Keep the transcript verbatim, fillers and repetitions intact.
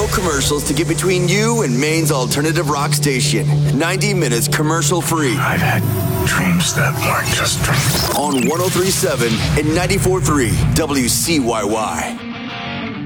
No commercials to get between you and Maine's alternative rock station. ninety minutes commercial free. I've had dreams that weren't just dreams. On one oh three point seven and ninety-four point three W C Y Y.